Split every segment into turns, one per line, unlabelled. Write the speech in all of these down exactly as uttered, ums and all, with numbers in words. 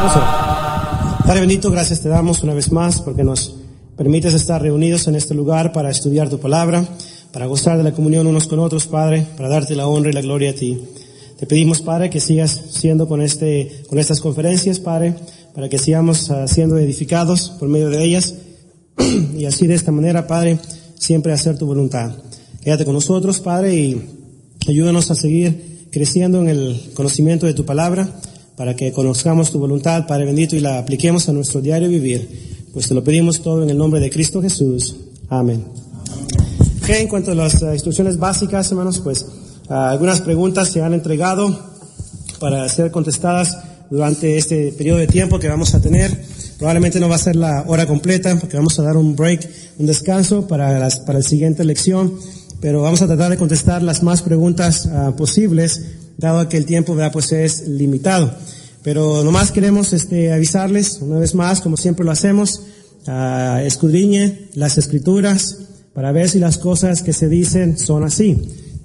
Padre bendito, gracias te damos una vez más porque nos permites estar reunidos en este lugar para estudiar tu palabra, para gozar de la comunión unos con otros, Padre, para darte la honra y la gloria a ti. Te pedimos, Padre, que sigas siendo con este, con estas conferencias, Padre, para que sigamos uh, siendo edificados por medio de ellas y así de esta manera, Padre, siempre hacer tu voluntad. Quédate con nosotros, Padre, y ayúdanos a seguir creciendo en el conocimiento de tu palabra, para que conozcamos tu voluntad, Padre bendito, y la apliquemos a nuestro diario vivir. Pues te lo pedimos todo en el nombre de Cristo Jesús. Amén. Ok, en cuanto a las uh, instrucciones básicas, hermanos, pues uh, algunas preguntas se han entregado para ser contestadas durante este periodo de tiempo que vamos a tener. Probablemente no va a ser la hora completa, porque vamos a dar un break, un descanso para las, para la siguiente lección, pero vamos a tratar de contestar las más preguntas uh, posibles, dado que el tiempo, ¿verdad?, pues es limitado. Pero nomás queremos este, avisarles, una vez más, como siempre lo hacemos, uh, escudriñe las Escrituras para ver si las cosas que se dicen son así.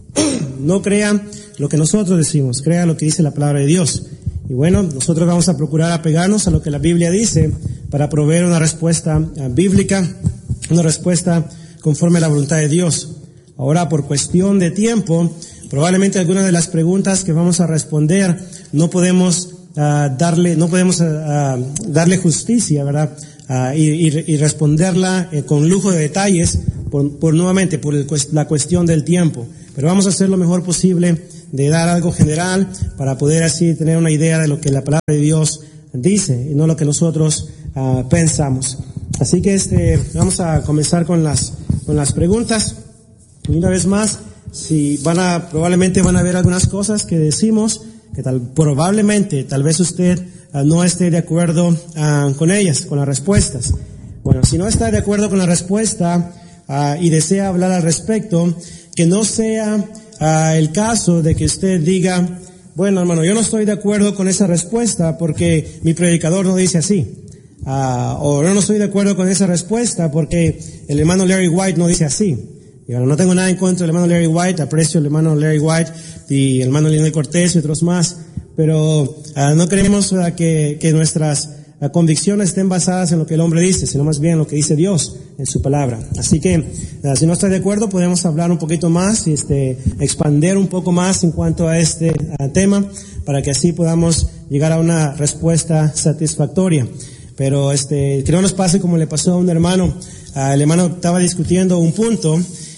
No crean lo que nosotros decimos, crean lo que dice la palabra de Dios. Y bueno, nosotros vamos a procurar apegarnos a lo que la Biblia dice para proveer una respuesta uh, bíblica, una respuesta conforme a la voluntad de Dios. Ahora, por cuestión de tiempo, probablemente algunas de las preguntas que vamos a responder no podemos uh, darle, no podemos uh, uh, darle justicia, ¿verdad? Uh, y, y, y responderla eh, con lujo de detalles, por, por nuevamente, por el, la cuestión del tiempo. Pero vamos a hacer lo mejor posible de dar algo general para poder así tener una idea de lo que la palabra de Dios dice y no lo que nosotros uh, pensamos. Así que este, vamos a comenzar con las, con las preguntas. Y una vez más, si van a, probablemente van a ver algunas cosas que decimos que tal, probablemente, tal vez usted uh, no esté de acuerdo uh, con ellas, con las respuestas. Bueno, si no está de acuerdo con la respuesta uh, y desea hablar al respecto, que no sea uh, el caso de que usted diga, bueno, hermano, yo no estoy de acuerdo con esa respuesta porque mi predicador no dice así. Uh, o yo no estoy de acuerdo con esa respuesta porque el hermano Larry White no dice así. Y bueno, no tengo nada en contra del hermano Larry White, aprecio al hermano Larry White y el hermano Leonel Cortés y otros más, pero uh, no queremos uh, que, que nuestras uh, convicciones estén basadas en lo que el hombre dice, sino más bien en lo que dice Dios en su palabra. Así que, uh, si no está de acuerdo, podemos hablar un poquito más y este, expander un poco más en cuanto a este uh, tema, para que así podamos llegar a una respuesta satisfactoria. Pero este, que no nos pase como le pasó a un hermano. Uh, el hermano estaba discutiendo un punto,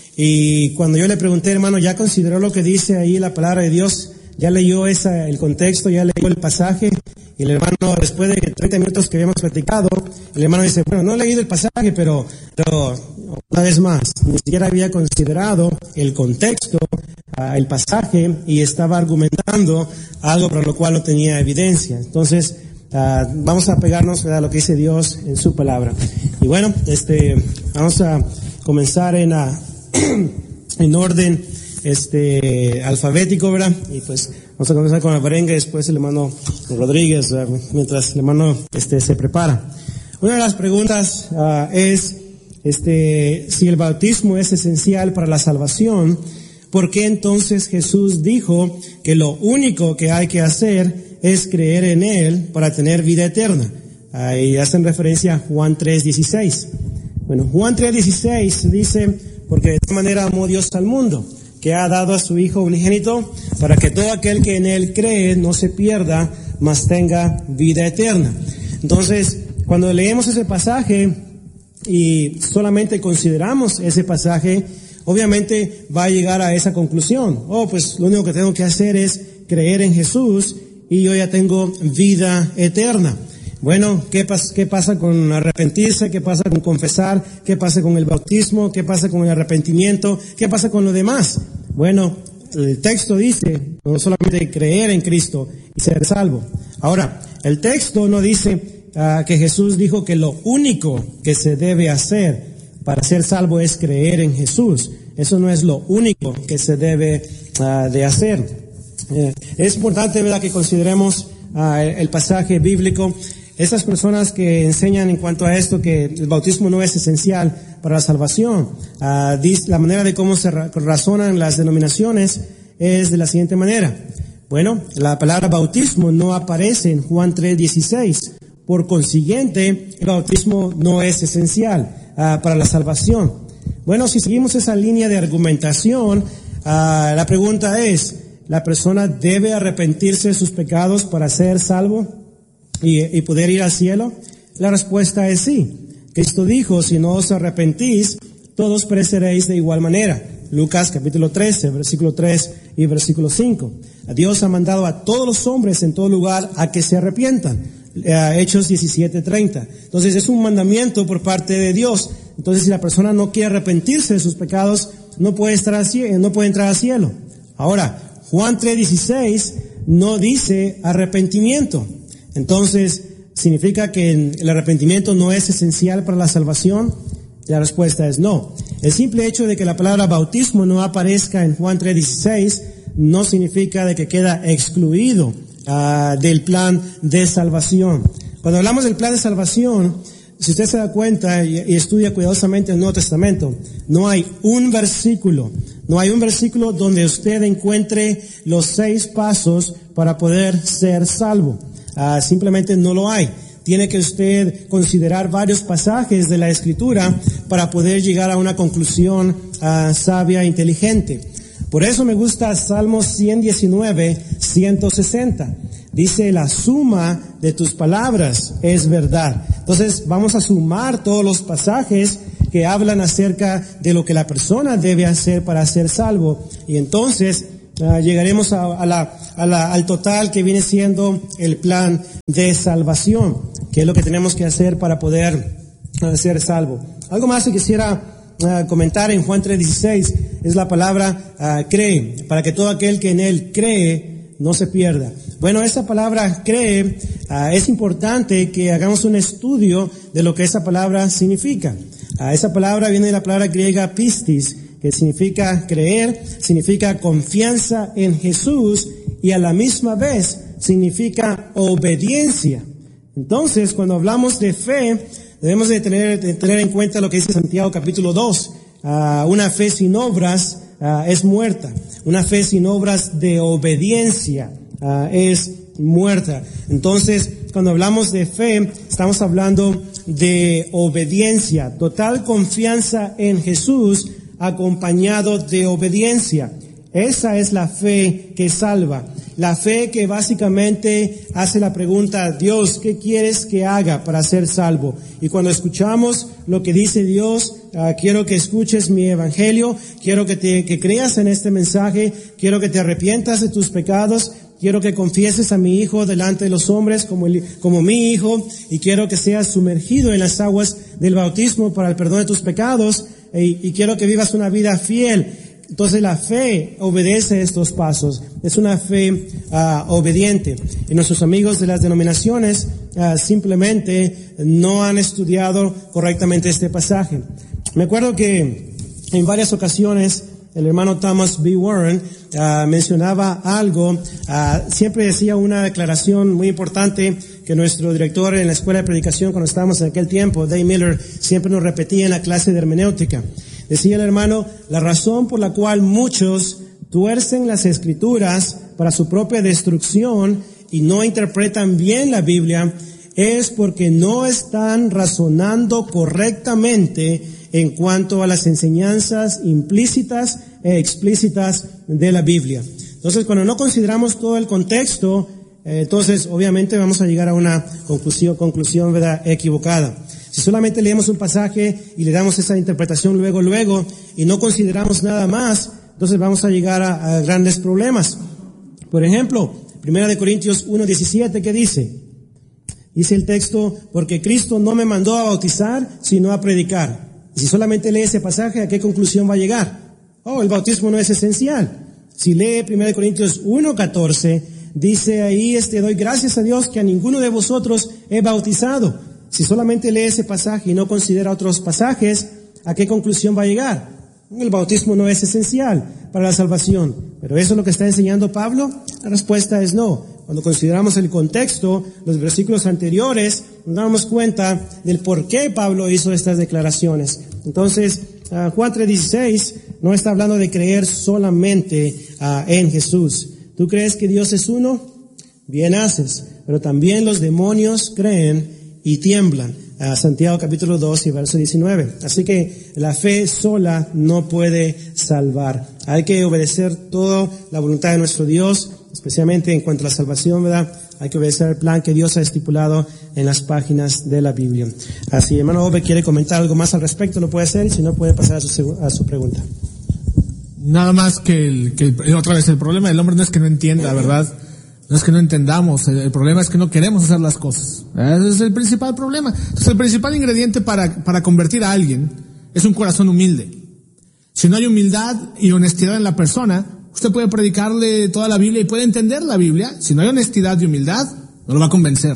y cuando yo le pregunté, hermano, ¿ya consideró lo que dice ahí la palabra de Dios? ¿Ya leyó esa, el contexto? ¿Ya leyó el pasaje? Y el hermano, después de treinta minutos que habíamos platicado, el hermano dice, bueno, no he leído el pasaje, pero, pero una vez más, ni siquiera había considerado el contexto, uh, el pasaje, y estaba argumentando algo para lo cual no tenía evidencia. Entonces, uh, vamos a pegarnos a lo que dice Dios en su palabra. Y bueno, este, vamos a comenzar en la... en orden este alfabético, ¿verdad? Y pues vamos a comenzar con la Berenga y después el hermano Rodríguez, ¿verdad?, mientras el hermano este se prepara. Una de las preguntas uh, es este si el bautismo es esencial para la salvación, ¿por qué entonces Jesús dijo que lo único que hay que hacer es creer en Él para tener vida eterna? Ahí hacen referencia a Juan tres dieciséis. Bueno, Juan tres dieciséis dice, porque de esta manera amó Dios al mundo, que ha dado a su Hijo unigénito, para que todo aquel que en Él cree no se pierda, mas tenga vida eterna. Entonces, cuando leemos ese pasaje y solamente consideramos ese pasaje, obviamente va a llegar a esa conclusión. Oh, pues lo único que tengo que hacer es creer en Jesús y yo ya tengo vida eterna. Bueno, ¿qué, pas- ¿qué pasa con arrepentirse? ¿Qué pasa con confesar? ¿Qué pasa con el bautismo? ¿Qué pasa con el arrepentimiento? ¿Qué pasa con lo demás? Bueno, el texto dice no solamente creer en Cristo y ser salvo. Ahora, el texto no dice uh, que Jesús dijo que lo único que se debe hacer para ser salvo es creer en Jesús. Eso no es lo único que se debe uh, de hacer. Eh, es importante, ¿verdad?, que consideremos uh, el pasaje bíblico. Esas personas que enseñan en cuanto a esto que el bautismo no es esencial para la salvación, uh, la manera de cómo se razonan las denominaciones es de la siguiente manera. Bueno, la palabra bautismo no aparece en Juan tres dieciséis. Por consiguiente, el bautismo no es esencial uh, para la salvación. Bueno, si seguimos esa línea de argumentación, uh, la pregunta es, ¿la persona debe arrepentirse de sus pecados para ser salvo y, y poder ir al cielo? La respuesta es sí. Cristo dijo, si no os arrepentís, todos pereceréis de igual manera. Lucas capítulo trece, versículo tres y versículo cinco. Dios ha mandado a todos los hombres en todo lugar a que se arrepientan. Uh, Hechos diecisiete treinta. Entonces es un mandamiento por parte de Dios. Entonces si la persona no quiere arrepentirse de sus pecados, no puede estar al cielo, no puede entrar al cielo. Ahora, Juan tres dieciséis no dice arrepentimiento. Entonces, ¿significa que el arrepentimiento no es esencial para la salvación? La respuesta es no. El simple hecho de que la palabra bautismo no aparezca en Juan tres dieciséis no significa de que queda excluido uh, del plan de salvación. Cuando hablamos del plan de salvación, si usted se da cuenta y, y estudia cuidadosamente el Nuevo Testamento, no hay un versículo, no hay un versículo donde usted encuentre los seis pasos para poder ser salvo. Uh, simplemente no lo hay. Tiene que usted considerar varios pasajes de la Escritura para poder llegar a una conclusión uh, sabia e inteligente. Por eso me gusta Salmos ciento diecinueve, ciento sesenta. Dice, la suma de tus palabras es verdad. Entonces vamos a sumar todos los pasajes que hablan acerca de lo que la persona debe hacer para ser salvo. Y entonces uh, llegaremos a, a la, a la, al total que viene siendo el plan de salvación, que es lo que tenemos que hacer para poder uh, ser salvo. Algo más que quisiera Uh, comentar en Juan tres dieciséis es la palabra uh, cree, para que todo aquel que en él cree no se pierda. Bueno, esa palabra cree, uh, es importante que hagamos un estudio de lo que esa palabra significa. Uh, esa palabra viene de la palabra griega pistis, que significa creer, significa confianza en Jesús y a la misma vez significa obediencia. Entonces, cuando hablamos de fe, debemos de tener, de tener en cuenta lo que dice Santiago capítulo dos. Uh, una fe sin obras uh, es muerta. Una fe sin obras de obediencia uh, es muerta. Entonces, cuando hablamos de fe, estamos hablando de obediencia. Total confianza en Jesús acompañado de obediencia. Esa es la fe que salva. La fe que básicamente hace la pregunta, Dios, ¿qué quieres que haga para ser salvo? Y cuando escuchamos lo que dice Dios, uh, quiero que escuches mi evangelio, quiero que te, que creas en este mensaje, quiero que te arrepientas de tus pecados, quiero que confieses a mi hijo delante de los hombres como, el, como mi hijo, y quiero que seas sumergido en las aguas del bautismo para el perdón de tus pecados, y, y quiero que vivas una vida fiel. Entonces la fe obedece estos pasos. Es una fe uh, obediente. Y nuestros amigos de las denominaciones uh, simplemente no han estudiado correctamente este pasaje. Me acuerdo que en varias ocasiones el hermano Thomas B. Warren uh, mencionaba algo, uh, siempre decía una declaración muy importante que nuestro director en la escuela de predicación cuando estábamos en aquel tiempo, Dave Miller, siempre nos repetía en la clase de hermenéutica. Decía el hermano, la razón por la cual muchos tuercen las escrituras para su propia destrucción y no interpretan bien la Biblia es porque no están razonando correctamente en cuanto a las enseñanzas implícitas e explícitas de la Biblia. Entonces, cuando no consideramos todo el contexto, eh, entonces obviamente vamos a llegar a una conclusión, conclusión ¿verdad? equivocada. Si solamente leemos un pasaje y le damos esa interpretación luego, luego, y no consideramos nada más, entonces vamos a llegar a, a grandes problemas. Por ejemplo, Primera de Corintios uno diecisiete, ¿qué dice? Dice el texto, porque Cristo no me mandó a bautizar, sino a predicar. Y si solamente lee ese pasaje, ¿a qué conclusión va a llegar? Oh, el bautismo no es esencial. Si lee Primera de Corintios uno catorce, dice ahí, este, doy gracias a Dios que a ninguno de vosotros he bautizado. Si solamente lee ese pasaje y no considera otros pasajes, ¿a qué conclusión va a llegar? El bautismo no es esencial para la salvación. ¿Pero eso es lo que está enseñando Pablo? La respuesta es no. Cuando consideramos el contexto, los versículos anteriores, nos damos cuenta del por qué Pablo hizo estas declaraciones. Entonces, uh, Juan tres dieciséis no está hablando de creer solamente uh, en Jesús. ¿Tú crees que Dios es uno? Bien haces. Pero también los demonios creen y tiemblan. A Santiago capítulo dos y verso diecinueve. Así que la fe sola no puede salvar. Hay que obedecer toda la voluntad de nuestro Dios, especialmente en cuanto a la salvación, ¿verdad? Hay que obedecer el plan que Dios ha estipulado en las páginas de la Biblia. Así, hermano Ove quiere comentar algo más al respecto, lo puede hacer, y si no puede pasar a su, a su pregunta.
Nada más que, el, que el, otra vez, el problema del hombre no es que no entienda, ¿verdad? No es que no entendamos, el, el problema es que no queremos hacer las cosas. Ese es el principal problema. Entonces, el principal ingrediente para, para convertir a alguien es un corazón humilde. Si no hay humildad y honestidad en la persona, usted puede predicarle toda la Biblia y puede entender la Biblia. Si no hay honestidad y humildad, no lo va a convencer.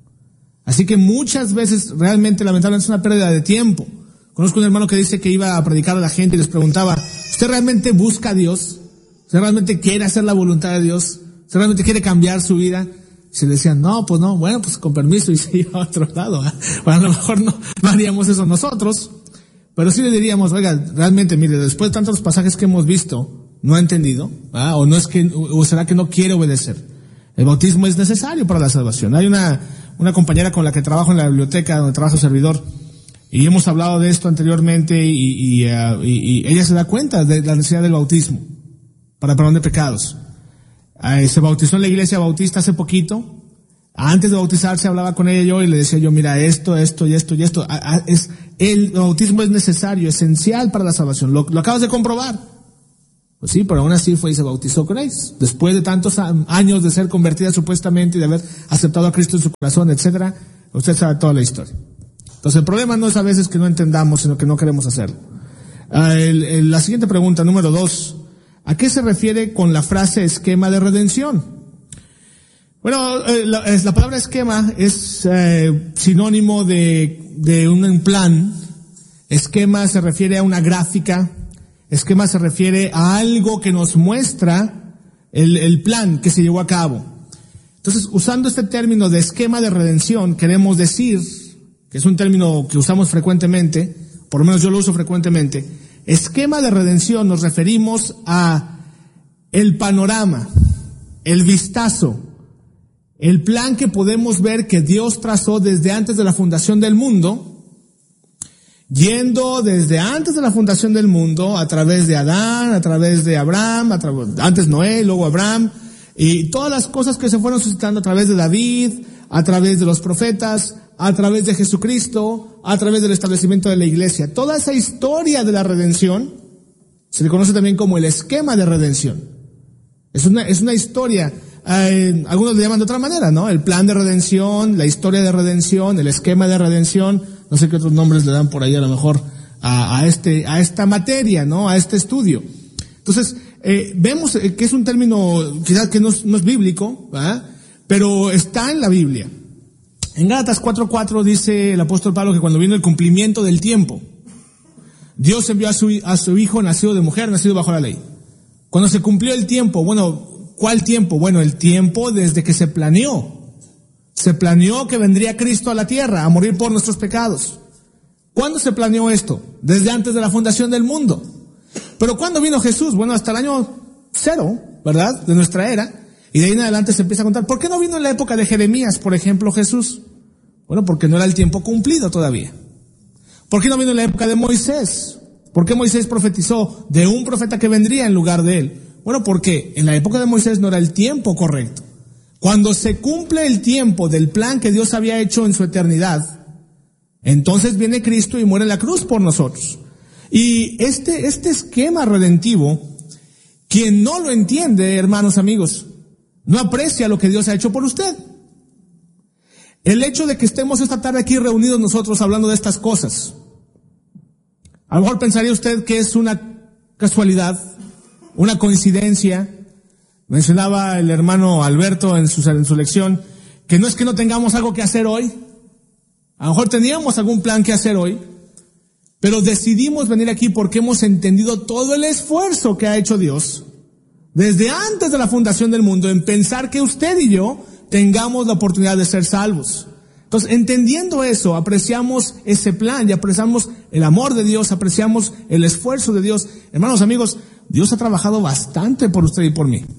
Así que muchas veces, realmente, lamentablemente, es una pérdida de tiempo. Conozco un hermano que dice que iba a predicar a la gente y les preguntaba, ¿usted realmente busca a Dios? ¿Usted realmente quiere hacer la voluntad de Dios? ¿Usted realmente quiere cambiar su vida? Y se le decían, no, pues no, bueno, pues con permiso, y se iba a otro lado. ¿eh? Bueno, a lo mejor no, no haríamos eso nosotros, pero sí le diríamos, oiga, realmente, mire, después de tantos pasajes que hemos visto, no ha entendido, ¿ah? o no es que, o será que no quiere obedecer. El bautismo es necesario para la salvación. Hay una, una compañera con la que trabajo en la biblioteca, donde trabaja su servidor, y hemos hablado de esto anteriormente, y, y, uh, y, y ella se da cuenta de la necesidad del bautismo para perdón de pecados. Uh, se bautizó en la iglesia bautista hace poquito. Antes de bautizarse hablaba con ella yo y le decía yo, mira, esto, esto y esto y esto. Uh, uh, es, el bautismo es necesario, esencial para la salvación. Lo, lo acabas de comprobar. Pues sí, pero aún así fue y se bautizó Grace. Después de tantos años de ser convertida supuestamente y de haber aceptado a Cristo en su corazón, etcétera, usted sabe toda la historia. Entonces el problema no es a veces que no entendamos, sino que no queremos hacerlo. Uh, el, el, la siguiente pregunta, número dos. ¿A qué se refiere con la frase esquema de redención? Bueno, eh, la, la palabra esquema es eh, sinónimo de, de un plan. Esquema se refiere a una gráfica. Esquema se refiere a algo que nos muestra el, el plan que se llevó a cabo. Entonces, usando este término de esquema de redención, queremos decir, que es un término que usamos frecuentemente, por lo menos yo lo uso frecuentemente, esquema de redención nos referimos a el panorama, el vistazo, el plan que podemos ver que Dios trazó desde antes de la fundación del mundo, yendo desde antes de la fundación del mundo, a través de Adán, a través de Abraham, a través, antes Noé, luego Abraham, y todas las cosas que se fueron suscitando a través de David, a través de los profetas, a través de Jesucristo, a través del establecimiento de la iglesia. Toda esa historia de la redención se le conoce también como el esquema de redención. Es una, es una historia, eh, algunos le llaman de otra manera, ¿no? El plan de redención, la historia de redención, el esquema de redención, no sé qué otros nombres le dan por ahí a lo mejor a, a este, a esta materia, ¿no? A este estudio. Entonces, eh, vemos que es un término quizás que no es, no es bíblico, ¿verdad? Pero está en la Biblia. En Gálatas cuatro cuatro dice el apóstol Pablo que cuando vino el cumplimiento del tiempo, Dios envió a su, a su hijo nacido de mujer, nacido bajo la ley. Cuando se cumplió el tiempo, bueno, ¿cuál tiempo? Bueno, el tiempo desde que se planeó. Se planeó que vendría Cristo a la tierra a morir por nuestros pecados. ¿Cuándo se planeó esto? Desde antes de la fundación del mundo. Pero ¿cuándo vino Jesús? Bueno, hasta el año cero, ¿verdad? De nuestra era. Y de ahí en adelante se empieza a contar. ¿Por qué no vino en la época de Jeremías, por ejemplo, Jesús? Bueno, porque no era el tiempo cumplido todavía. ¿Por qué no vino en la época de Moisés? ¿Por qué Moisés profetizó de un profeta que vendría en lugar de él? Bueno, porque en la época de Moisés no era el tiempo correcto. Cuando se cumple el tiempo del plan que Dios había hecho en su eternidad, entonces viene Cristo y muere en la cruz por nosotros. Y este, este esquema redentivo, quien no lo entiende, hermanos amigos, no aprecia lo que Dios ha hecho por usted. El hecho de que estemos esta tarde aquí reunidos nosotros hablando de estas cosas, a lo mejor pensaría usted que es una casualidad, una coincidencia. Mencionaba el hermano Alberto en su, en su lección que no es que no tengamos algo que hacer hoy. A lo mejor teníamos algún plan que hacer hoy, pero decidimos venir aquí porque hemos entendido todo el esfuerzo que ha hecho Dios desde antes de la fundación del mundo en pensar que usted y yo tengamos la oportunidad de ser salvos. Entonces, entendiendo eso, apreciamos ese plan y apreciamos el amor de Dios, apreciamos el esfuerzo de Dios. Hermanos amigos, Dios ha trabajado bastante por usted y por mí.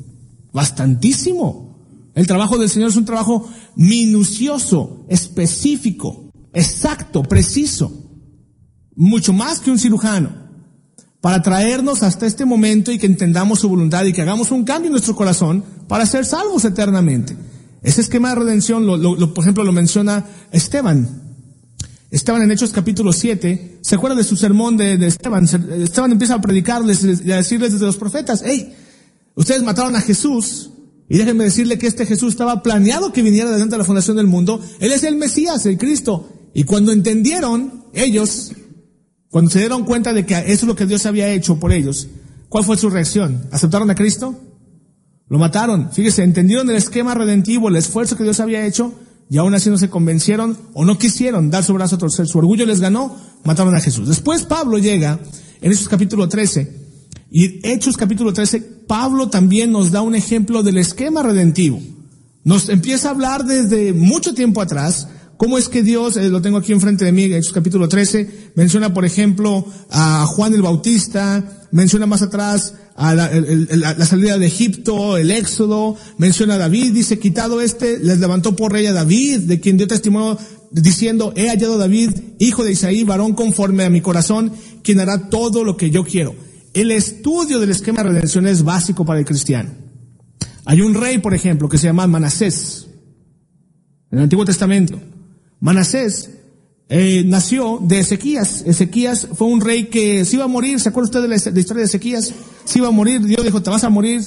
Bastantísimo. El trabajo del Señor es un trabajo minucioso, específico, exacto, preciso. Mucho más que un cirujano. Para traernos hasta este momento y que entendamos su voluntad y que hagamos un cambio en nuestro corazón para ser salvos eternamente. Ese esquema de redención, lo, lo, lo, por ejemplo, lo menciona Esteban. Esteban en Hechos capítulo siete, ¿se acuerdan de su sermón de, de Esteban? Esteban empieza a predicarles y a decirles desde los profetas, hey, ustedes mataron a Jesús, y déjenme decirle que este Jesús estaba planeado que viniera desde antes de la fundación del mundo. Él es el Mesías, el Cristo. Y cuando entendieron, ellos, cuando se dieron cuenta de que eso es lo que Dios había hecho por ellos, ¿cuál fue su reacción? ¿Aceptaron a Cristo? Lo mataron. Fíjese, entendieron el esquema redentivo, el esfuerzo que Dios había hecho, y aún así no se convencieron o no quisieron dar su brazo a torcer. Su orgullo les ganó, mataron a Jesús. Después Pablo llega en Hechos capítulo trece, y Hechos capítulo trece, Pablo también nos da un ejemplo del esquema redentivo. Nos empieza a hablar desde mucho tiempo atrás, cómo es que Dios, eh, lo tengo aquí enfrente de mí, Hechos capítulo trece, menciona por ejemplo a Juan el Bautista, menciona más atrás a la, el, el, la salida de Egipto, el éxodo, menciona a David, dice, quitado este, les levantó por rey a David, de quien dio testimonio diciendo, he hallado a David, hijo de Isaí, varón conforme a mi corazón, quien hará todo lo que yo quiero. El estudio del esquema de redención es básico para el cristiano. Hay un rey, por ejemplo, que se llama Manasés, en el Antiguo Testamento. Manasés eh, nació de Ezequías. Ezequías fue un rey que se iba a morir. ¿Se acuerda usted de la, de la historia de Ezequías? Se iba a morir. Dios dijo, te vas a morir.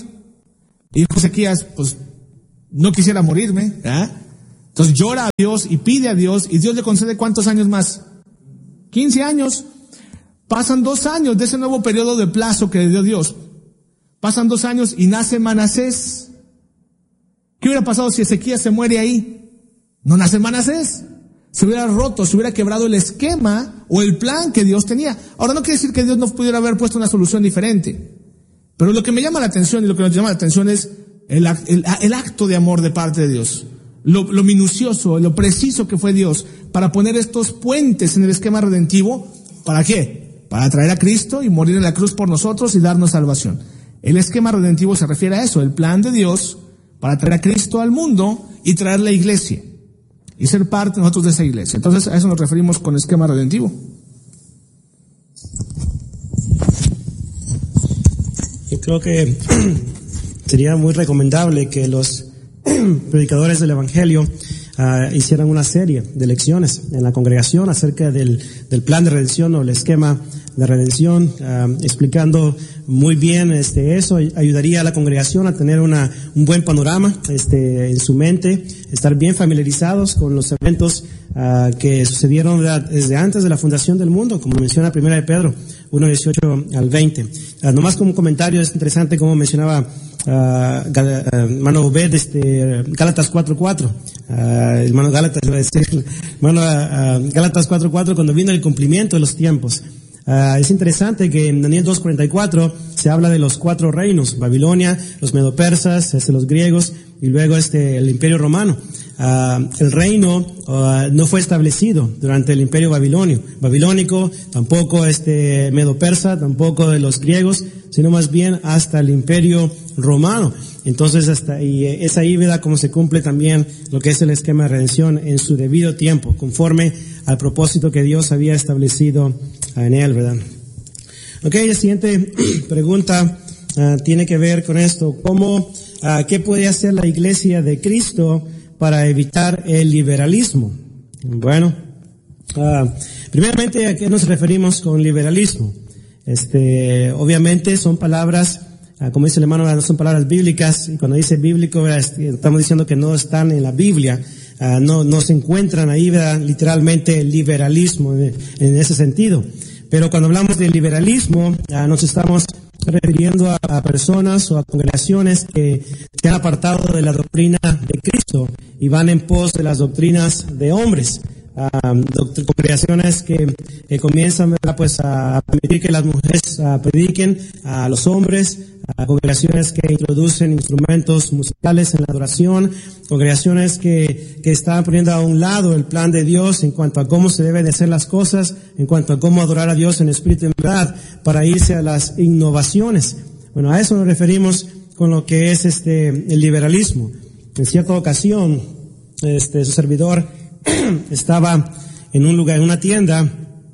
Y dijo Ezequías, pues, no quisiera morirme. ¿eh? Entonces llora a Dios y pide a Dios, y Dios le concede ¿cuántos años más? quince años. Pasan dos años de ese nuevo periodo de plazo que le dio Dios. Pasan dos años y nace Manasés. ¿Qué hubiera pasado si Ezequías se muere ahí? No nace Manasés. Se hubiera roto, se hubiera quebrado el esquema o el plan que Dios tenía. Ahora no quiere decir que Dios no pudiera haber puesto una solución diferente. Pero lo que me llama la atención y lo que nos llama la atención es el, el, el acto de amor de parte de Dios. Lo, lo minucioso, lo preciso que fue Dios para poner estos puentes en el esquema redentivo. ¿Para qué? Para traer a Cristo y morir en la cruz por nosotros y darnos salvación. El esquema redentivo se refiere a eso, el plan de Dios para traer a Cristo al mundo y traer la iglesia y ser parte nosotros de esa iglesia. Entonces a eso nos referimos con esquema redentivo.
Yo creo que sería muy recomendable que los predicadores del Evangelio Uh, hicieran una serie de lecciones en la congregación acerca del, del plan de redención o el esquema de redención, uh, explicando muy bien este eso. Ayudaría a la congregación a tener una un buen panorama este en su mente, estar bien familiarizados con los eventos uh, que sucedieron desde antes de la fundación del mundo, como menciona Primera de Pedro uno, dieciocho al veinte. Uh, nomás como un comentario, es interesante como mencionaba Uh, Gal, uh, hermano Obed, este, Gálatas cuatro cuatro, uh, hermano Gálatas, iba a decir, hermano uh, Gálatas cuatro cuatro, cuando vino el cumplimiento de los tiempos. Uh, es interesante que en Daniel dos cuarenta y cuatro se habla de los cuatro reinos, Babilonia, los medopersas, este, los griegos y luego este, el imperio romano. Uh, el reino uh, no fue establecido durante el imperio babilonio, babilónico, tampoco este medo-persa, tampoco de los griegos, sino más bien hasta el imperio romano. Entonces hasta y es ahí, ¿verdad?, como se cumple también lo que es el esquema de redención en su debido tiempo, conforme al propósito que Dios había establecido en él, ¿verdad? Ok, la siguiente pregunta uh, tiene que ver con esto. ¿Cómo, uh, qué puede hacer la iglesia de Cristo para evitar el liberalismo? Bueno, uh, primeramente, ¿a qué nos referimos con liberalismo? Este, obviamente son palabras, uh, como dice el hermano, no son palabras bíblicas, y cuando dice bíblico, estamos diciendo que no están en la Biblia, uh, no, no se encuentran ahí, ¿verdad?, literalmente el liberalismo en, en ese sentido. Pero cuando hablamos de liberalismo, uh, nos estamos refiriendo a, a personas o a congregaciones que se han apartado de la doctrina de Cristo y van en pos de las doctrinas de hombres. Um, congregaciones que, que comienzan, ¿verdad?, pues a permitir que las mujeres uh, prediquen a los hombres, a congregaciones que introducen instrumentos musicales en la adoración, congregaciones que, que están poniendo a un lado el plan de Dios en cuanto a cómo se deben de hacer las cosas, en cuanto a cómo adorar a Dios en espíritu y en verdad, para irse a las innovaciones. Bueno, a eso nos referimos con lo que es este el liberalismo. En cierta ocasión, este su servidor estaba en un lugar, en una tienda,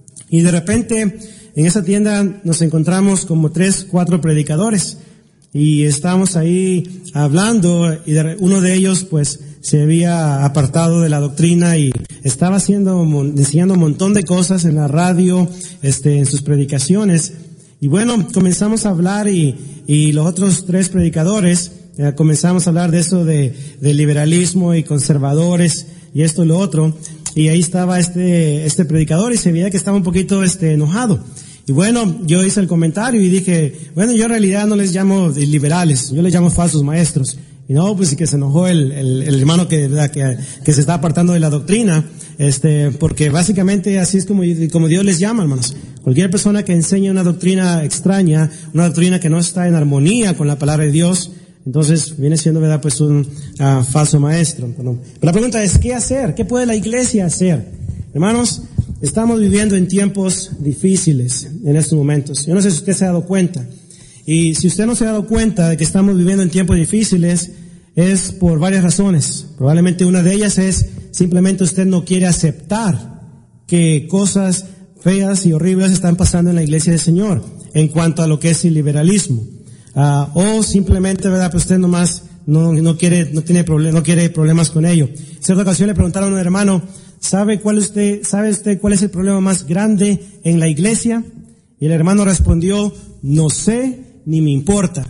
y de repente en esa tienda nos encontramos como tres, cuatro predicadores, y estábamos ahí hablando, y de, uno de ellos pues se había apartado de la doctrina y estaba haciendo, enseñando un montón de cosas en la radio, este, en sus predicaciones. Y bueno, comenzamos a hablar y, y los otros tres predicadores eh, comenzamos a hablar de eso de, de liberalismo y conservadores y esto y lo otro. Y ahí estaba este, este predicador y se veía que estaba un poquito, este, enojado. Y bueno, yo hice el comentario y dije, bueno, yo en realidad no les llamo liberales, yo les llamo falsos maestros. Y no, pues que se enojó el, el, el hermano que, que, que se está apartando de la doctrina, este, porque básicamente así es como, como Dios les llama, hermanos. Cualquier persona que enseñe una doctrina extraña, una doctrina que no está en armonía con la palabra de Dios, entonces viene siendo, verdad, pues un uh, falso maestro. Pero la pregunta es, ¿qué hacer? ¿Qué puede la iglesia hacer? Hermanos, estamos viviendo en tiempos difíciles en estos momentos. Yo no sé si usted se ha dado cuenta. Y si usted no se ha dado cuenta de que estamos viviendo en tiempos difíciles, es por varias razones. Probablemente una de ellas es simplemente usted no quiere aceptar que cosas feas y horribles están pasando en la iglesia del Señor en cuanto a lo que es el liberalismo. Uh, o simplemente, verdad, pues usted nomás no, no quiere, no tiene problema, no quiere problemas con ello. En cierta ocasión le preguntaron a un hermano, ¿sabe cuál usted, sabe usted cuál es el problema más grande en la iglesia? Y el hermano respondió, no sé, ni me importa.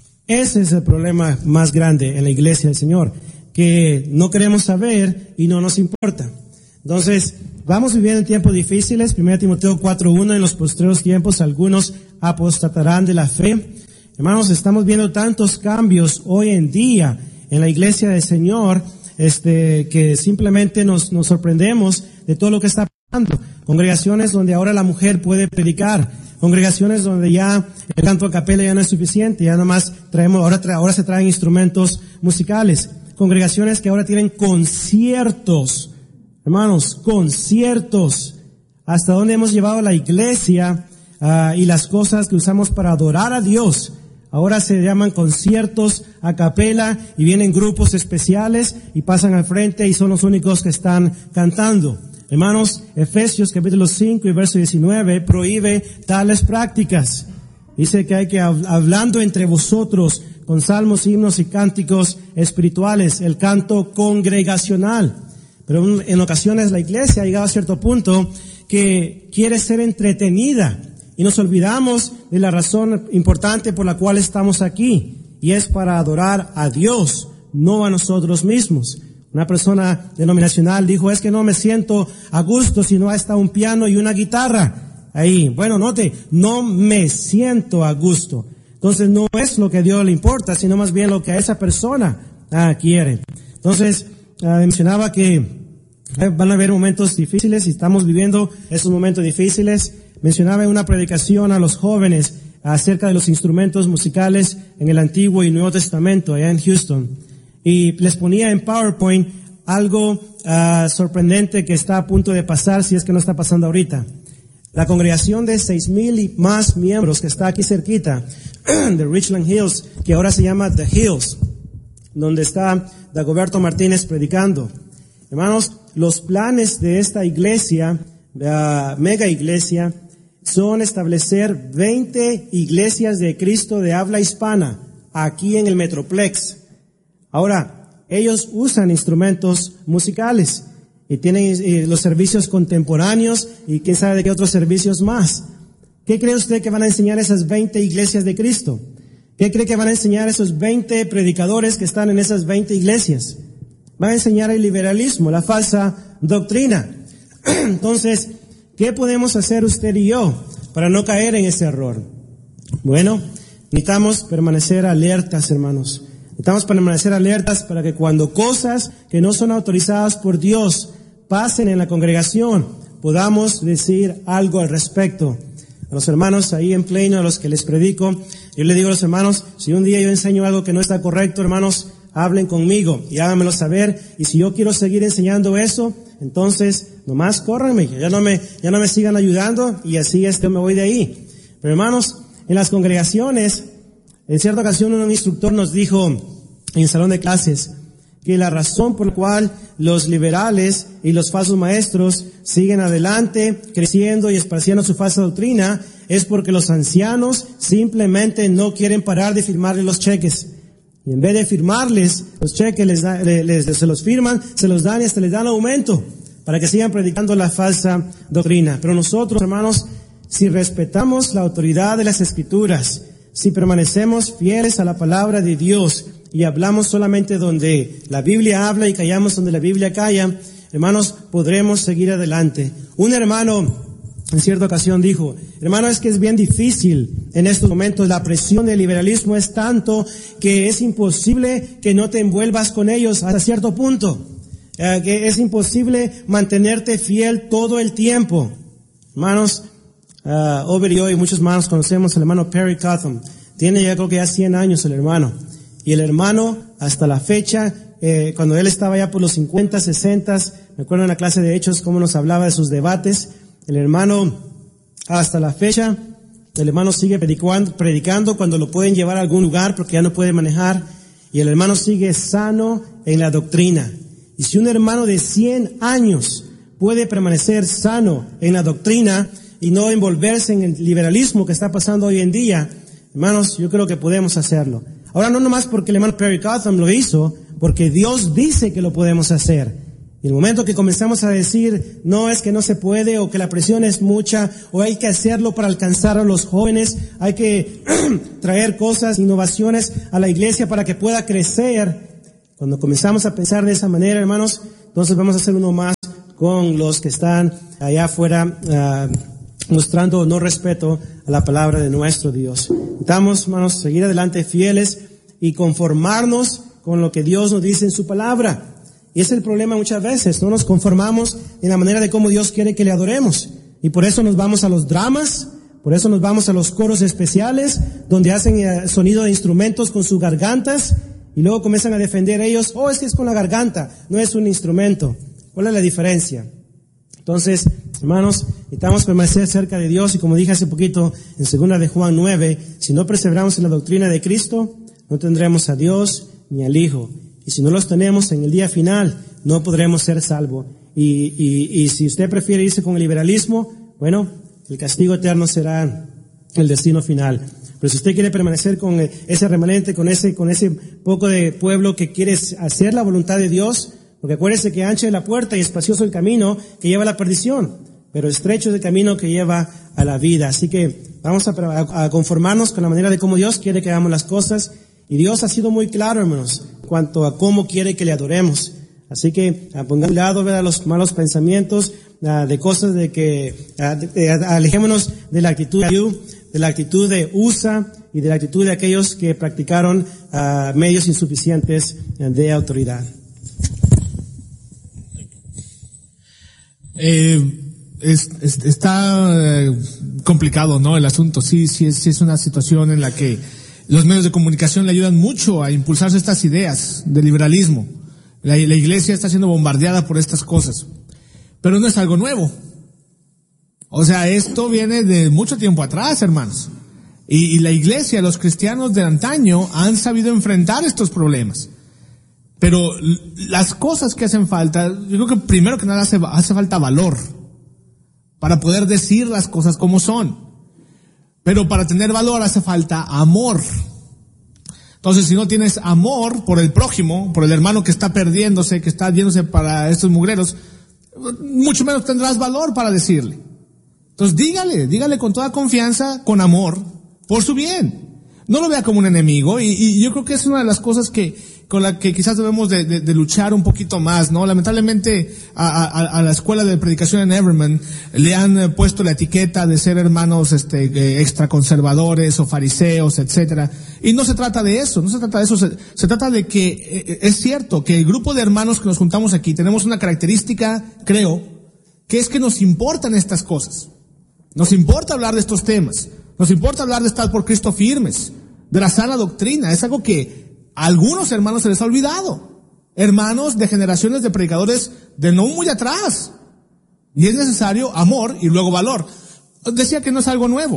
Ese es el problema más grande en la iglesia del Señor, que no queremos saber y no nos importa. Entonces, vamos viviendo en tiempos difíciles. Primera Timoteo cuatro uno, en los postreros tiempos algunos apostatarán de la fe. Hermanos, estamos viendo tantos cambios hoy en día en la iglesia del Señor, este, que simplemente nos, nos sorprendemos de todo lo que está pasando. Congregaciones donde ahora la mujer puede predicar. Congregaciones donde ya el canto a capela ya no es suficiente, ya nada más traemos, ahora, tra, ahora se traen instrumentos musicales. Congregaciones que ahora tienen conciertos, hermanos, conciertos. Hasta dónde hemos llevado la iglesia uh, y las cosas que usamos para adorar a Dios. Ahora se llaman conciertos a capela y vienen grupos especiales y pasan al frente y son los únicos que están cantando. Hermanos, Efesios capítulo cinco y verso diecinueve prohíbe tales prácticas. Dice que hay que, hablando entre vosotros con salmos, himnos y cánticos espirituales, el canto congregacional. Pero en ocasiones la iglesia ha llegado a cierto punto que quiere ser entretenida y nos olvidamos de la razón importante por la cual estamos aquí, y es para adorar a Dios, no a nosotros mismos. Una persona denominacional dijo, es que no me siento a gusto si no está un piano y una guitarra ahí. Bueno, note, no me siento a gusto. Entonces no es lo que a Dios le importa, sino más bien lo que a esa persona ah, quiere. Entonces, ah, mencionaba que van a haber momentos difíciles y estamos viviendo esos momentos difíciles. Mencionaba en una predicación a los jóvenes acerca de los instrumentos musicales en el Antiguo y Nuevo Testamento allá en Houston. Y les ponía en PowerPoint algo uh, sorprendente que está a punto de pasar, si es que no está pasando ahorita. La congregación de seis mil y más miembros que está aquí cerquita, de Richland Hills, que ahora se llama The Hills, donde está Dagoberto Martínez predicando. Hermanos, los planes de esta iglesia, uh, mega iglesia, son establecer veinte iglesias de Cristo de habla hispana aquí en el Metroplex. Ahora, ellos usan instrumentos musicales y tienen eh, los servicios contemporáneos y quién sabe de qué otros servicios más. ¿Qué cree usted que van a enseñar esas veinte iglesias de Cristo? ¿Qué cree que van a enseñar esos veinte predicadores que están en esas veinte iglesias? Van a enseñar el liberalismo, la falsa doctrina. Entonces, ¿qué podemos hacer usted y yo para no caer en ese error? Bueno, necesitamos permanecer alertas, hermanos. Necesitamos permanecer alertas para que cuando cosas que no son autorizadas por Dios pasen en la congregación, podamos decir algo al respecto. A los hermanos ahí en Plano, a los que les predico, yo les digo a los hermanos, si un día yo enseño algo que no está correcto, hermanos, hablen conmigo y háganmelo saber. Y si yo quiero seguir enseñando eso, entonces nomás córranme, ya no me, ya no me sigan ayudando y así es que me voy de ahí. Pero hermanos, en las congregaciones, En cierta ocasión un instructor nos dijo en el salón de clases que la razón por la cual los liberales y los falsos maestros siguen adelante, creciendo y esparciendo su falsa doctrina, es porque los ancianos simplemente no quieren parar de firmarles los cheques. Y en vez de firmarles los cheques, les da, les, les, se los firman, se los dan y hasta les dan aumento para que sigan predicando la falsa doctrina. Pero nosotros, hermanos, si respetamos la autoridad de las Escrituras, si permanecemos fieles a la palabra de Dios y hablamos solamente donde la Biblia habla y callamos donde la Biblia calla, hermanos, podremos seguir adelante. Un hermano en cierta ocasión dijo, hermano, es que es bien difícil en estos momentos, la presión del liberalismo es tanto que es imposible que no te envuelvas con ellos hasta cierto punto, eh, que es imposible mantenerte fiel todo el tiempo. Hermanos, uh, Over y yo y muchos hermanos conocemos al hermano Perry Cotham. Tiene ya creo que ya cien años el hermano. Y el hermano, hasta la fecha, eh, cuando él estaba ya por los cincuenta, sesenta, me acuerdo en la clase de Hechos cómo nos hablaba de sus debates. El hermano, hasta la fecha, el hermano sigue predicando, predicando cuando lo pueden llevar a algún lugar porque ya no puede manejar. Y el hermano sigue sano en la doctrina. Y si un hermano de cien años puede permanecer sano en la doctrina y no envolverse en el liberalismo que está pasando hoy en día, hermanos, yo creo que podemos hacerlo. Ahora, no nomás porque el hermano Perry Cotham lo hizo, porque Dios dice que lo podemos hacer. Y en el momento que comenzamos a decir, no, es que no se puede, o que la presión es mucha, o hay que hacerlo para alcanzar a los jóvenes, hay que traer cosas, innovaciones a la iglesia para que pueda crecer. Cuando comenzamos a pensar de esa manera, hermanos, entonces vamos a hacer uno más con los que están allá afuera, uh, mostrando no respeto a la palabra de nuestro Dios. Necesitamos, hermanos, seguir adelante fieles y conformarnos con lo que Dios nos dice en su palabra. Y ese es el problema muchas veces, no nos conformamos en la manera de cómo Dios quiere que le adoremos. Y por eso nos vamos a los dramas, por eso nos vamos a los coros especiales, donde hacen sonido de instrumentos con sus gargantas, y luego comienzan a defender ellos, oh, es que es con la garganta, no es un instrumento. ¿Cuál es la diferencia? Entonces, hermanos, necesitamos permanecer cerca de Dios, y como dije hace poquito, en segunda de Juan nueve, si no perseveramos en la doctrina de Cristo, no tendremos a Dios ni al Hijo. Y si no los tenemos en el día final, no podremos ser salvos. Y, y, y si usted prefiere irse con el liberalismo, bueno, el castigo eterno será el destino final. Pero si usted quiere permanecer con ese remanente, con ese, con ese poco de pueblo que quiere hacer la voluntad de Dios, porque acuérdese que ancha es la puerta y espacioso el camino que lleva a la perdición, pero estrecho es el camino que lleva a la vida. Así que vamos a, a conformarnos con la manera de cómo Dios quiere que hagamos las cosas. Y Dios ha sido muy claro, hermanos, cuanto a cómo quiere que le adoremos. Así que uh, pongamos a un lado, ¿verdad?, los malos pensamientos uh, de cosas de que uh, de, de, alejémonos de la actitud de U, de la actitud de U S A y de la actitud de aquellos que practicaron uh, medios insuficientes de autoridad.
Eh, es, es, está eh, complicado, ¿no? El asunto. Sí, sí es, sí es una situación en la que los medios de comunicación le ayudan mucho a impulsarse estas ideas de liberalismo. La, la iglesia está siendo bombardeada por estas cosas. Pero no es algo nuevo. O sea, esto viene de mucho tiempo atrás, hermanos. Y, y la iglesia, los cristianos de antaño han sabido enfrentar estos problemas. Pero las cosas que hacen falta, yo creo que primero que nada hace, hace falta valor para poder decir las cosas como son. Pero para tener valor hace falta amor. Entonces, si no tienes amor por el prójimo, por el hermano que está perdiéndose, que está yéndose para estos mugreros, mucho menos tendrás valor para decirle. Entonces, dígale, dígale con toda confianza, con amor, por su bien. No lo vea como un enemigo, y, y yo creo que es una de las cosas que con la que quizás debemos de, de, de luchar un poquito más, ¿no? Lamentablemente a, a, a la escuela de predicación en Everman le han eh, puesto la etiqueta de ser hermanos este eh, extraconservadores o fariseos, etcétera. Y no se trata de eso, no se trata de eso, se, se trata de que eh, es cierto que el grupo de hermanos que nos juntamos aquí tenemos una característica, creo, que es que nos importan estas cosas. Nos importa hablar de estos temas, nos importa hablar de estar por Cristo firmes, de la sana doctrina. Es algo que a algunos hermanos se les ha olvidado. Hermanos de generaciones de predicadores de no muy atrás. Y es necesario amor y luego valor. Decía que no es algo nuevo.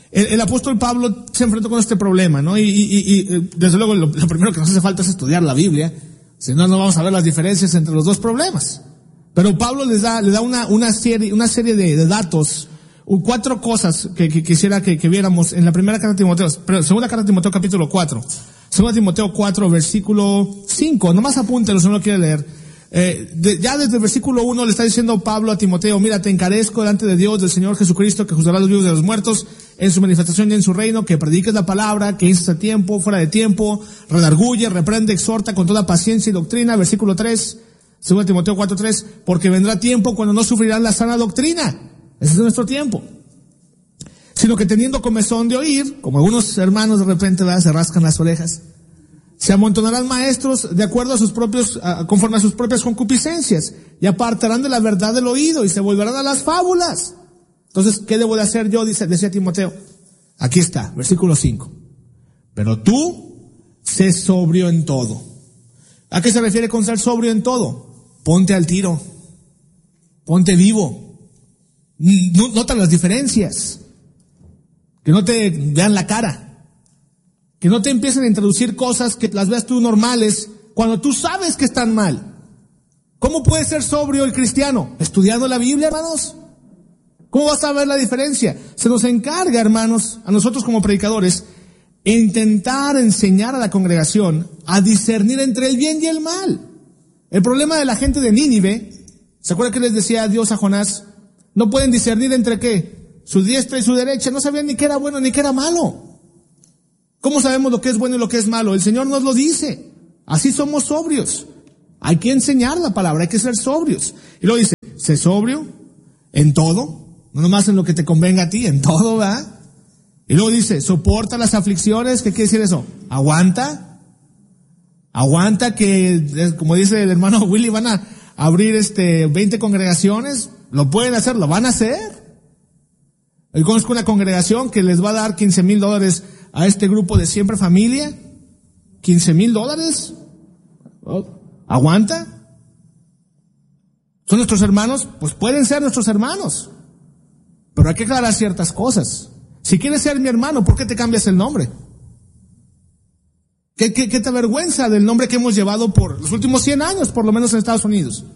el, el apóstol Pablo se enfrentó con este problema, ¿no? Y, y, y desde luego lo, lo primero que nos hace falta es estudiar la Biblia, si no, no vamos a ver las diferencias entre los dos problemas. Pero Pablo les da, le da una, una serie, una serie de, de datos, cuatro cosas que, que quisiera que, que viéramos en la primera carta de Timoteo, pero segunda carta de Timoteo capítulo cuatro. Segunda Timoteo cuatro versículo cinco, nomás apúntelo si no lo quiere leer. Eh, de, ya desde el versículo uno le está diciendo Pablo a Timoteo, mira, te encarezco delante de Dios, del Señor Jesucristo, que juzgará a los vivos y a los muertos en su manifestación y en su reino, que prediques la palabra, que dices a tiempo, fuera de tiempo, redarguye, reprende, exhorta con toda paciencia y doctrina. Versículo tres, segunda Timoteo cuatro tres, porque vendrá tiempo cuando no sufrirán la sana doctrina. Ese es nuestro tiempo. Sino que teniendo comezón de oír, como algunos hermanos de repente, ¿verdad?, se rascan las orejas, se amontonarán maestros de acuerdo a sus propios, a, conforme a sus propias concupiscencias, y apartarán de la verdad del oído, y se volverán a las fábulas. Entonces, ¿qué debo de hacer yo? Dice, decía Timoteo. Aquí está, versículo cinco. Pero tú, sé sobrio en todo. ¿A qué se refiere con ser sobrio en todo? Ponte al tiro. Ponte vivo. Nota las diferencias. Que no te vean la cara. Que no te empiecen a introducir cosas que las veas tú normales cuando tú sabes que están mal. ¿Cómo puede ser sobrio el cristiano? Estudiando la Biblia, hermanos. ¿Cómo vas a ver la diferencia? Se nos encarga, hermanos, a nosotros como predicadores, intentar enseñar a la congregación a discernir entre el bien y el mal. El problema de la gente de Nínive, ¿se acuerda que les decía Dios a Jonás? No pueden discernir entre qué, su diestra y su derecha, no sabían ni qué era bueno ni qué era malo. ¿Cómo sabemos lo que es bueno y lo que es malo? El Señor nos lo dice. Así somos sobrios. Hay que enseñar la palabra, hay que ser sobrios. Y luego dice, sé sobrio en todo, no nomás en lo que te convenga a ti, en todo, ¿verdad? Y luego dice, soporta las aflicciones. ¿Qué quiere decir eso? Aguanta. Aguanta que, como dice el hermano Willy, van a abrir este veinte congregaciones. Lo pueden hacer, lo van a hacer. Yo conozco una congregación que les va a dar quince mil dólares a este grupo de Siempre Familia. quince mil dólares. ¿Aguanta? ¿Son nuestros hermanos? Pues pueden ser nuestros hermanos. Pero hay que aclarar ciertas cosas. Si quieres ser mi hermano, ¿por qué te cambias el nombre? ¿Qué, qué, qué te avergüenza del nombre que hemos llevado por los últimos cien años, por lo menos en Estados Unidos?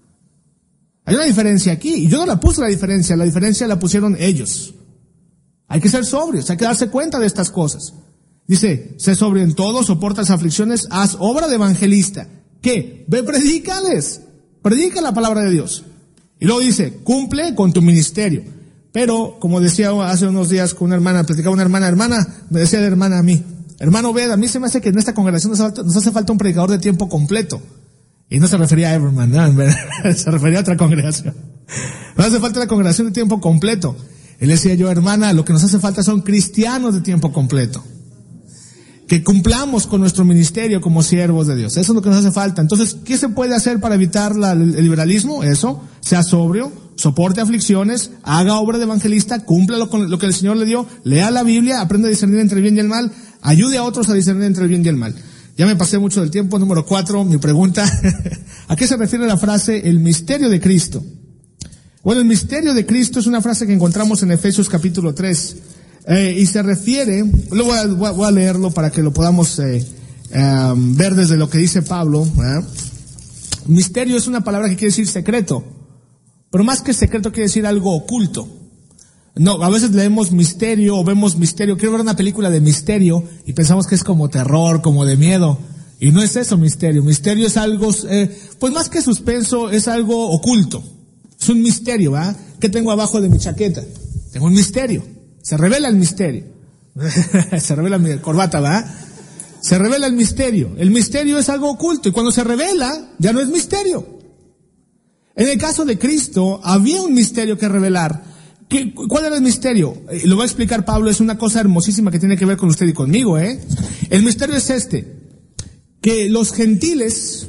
Hay una diferencia aquí, y yo no la puse la diferencia, la diferencia la pusieron ellos. Hay que ser sobrios, hay que darse cuenta de estas cosas. Dice, sé sobrio en todo, soporta las aflicciones, haz obra de evangelista. ¿Qué? Ve, predícales, predica la palabra de Dios. Y luego dice, cumple con tu ministerio. Pero, como decía hace unos días con una hermana, platicaba una hermana, hermana, me decía de hermana a mí, hermano Ved, a mí se me hace que en esta congregación nos hace falta, nos hace falta un predicador de tiempo completo. Y no se refería a Everman, no, se refería a otra congregación. No hace falta la congregación de tiempo completo. Él decía yo, hermana, lo que nos hace falta son cristianos de tiempo completo. Que cumplamos con nuestro ministerio como siervos de Dios. Eso es lo que nos hace falta. Entonces, ¿qué se puede hacer para evitar la, el liberalismo? Eso, sea sobrio, soporte aflicciones, haga obra de evangelista, cumpla con lo que el Señor le dio, lea la Biblia, aprenda a discernir entre el bien y el mal, ayude a otros a discernir entre el bien y el mal. Ya me pasé mucho del tiempo. Número cuatro, mi pregunta, ¿a qué se refiere la frase el misterio de Cristo? Bueno, el misterio de Cristo es una frase que encontramos en Efesios capítulo tres, eh, y se refiere, lo voy a, voy a leerlo para que lo podamos eh, eh, ver desde lo que dice Pablo. ¿eh? Misterio es una palabra que quiere decir secreto, pero más que secreto quiere decir algo oculto. No, a veces leemos misterio o vemos misterio, quiero ver una película de misterio y pensamos que es como terror, como de miedo, y no es eso misterio. Misterio es algo, eh, pues más que suspenso, es algo oculto. Es un misterio, ¿verdad? ¿Qué tengo abajo de mi chaqueta? Tengo un misterio. Se revela el misterio. Se revela mi corbata, ¿verdad? Se revela el misterio. El misterio es algo oculto y cuando se revela, ya no es misterio. En el caso de Cristo, había un misterio que revelar. ¿Qué, ¿Cuál era el misterio? Eh, lo va a explicar Pablo, es una cosa hermosísima que tiene que ver con usted y conmigo, ¿eh? El misterio es este, que los gentiles,